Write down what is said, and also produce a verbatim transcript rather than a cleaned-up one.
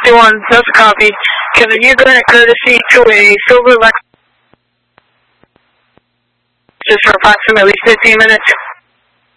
fifty-one, that's a copy. Can you grant courtesy to a silver Lexus for approximately fifteen minutes?